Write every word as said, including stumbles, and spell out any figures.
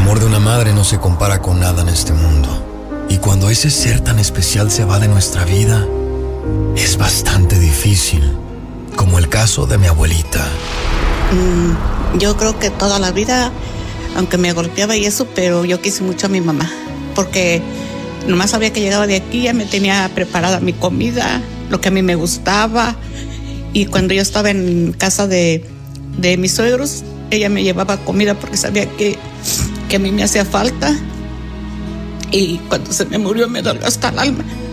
amor de una madre no se compara con nada en este mundo. Y cuando ese ser tan especial se va de nuestra vida, es bastante difícil, como el caso de mi abuelita. Mm, yo creo que toda la vida, aunque me golpeaba y eso, pero yo quise mucho a mi mamá, porque nomás sabía que llegaba de aquí, ya me tenía preparada mi comida, lo que a mí me gustaba, y cuando yo estaba en casa de, de mis suegros, ella me llevaba comida porque sabía que, que a mí me hacía falta, y cuando se me murió me dolió hasta el alma.